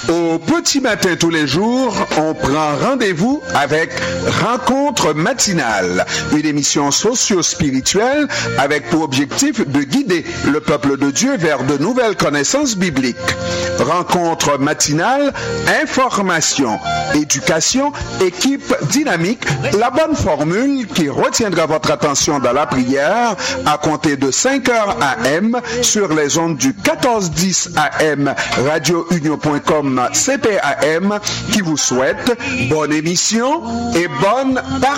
Au petit matin tous les jours, on prend rendez-vous avec Rencontre matinale, une émission socio-spirituelle avec pour objectif de guider le peuple de Dieu vers de nouvelles connaissances bibliques. Rencontre matinale, information, éducation, équipe dynamique, la bonne formule qui retiendra votre attention dans la prière à compter de 5h AM sur les ondes du 1410 AM radiounion.com CPAM qui vous souhaite bonne émission et bonne partie.